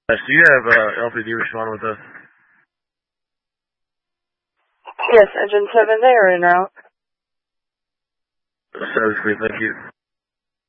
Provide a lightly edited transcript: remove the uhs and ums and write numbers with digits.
Do you have LPD respond with us? Yes, engine 7, they are en route. Service, thank you.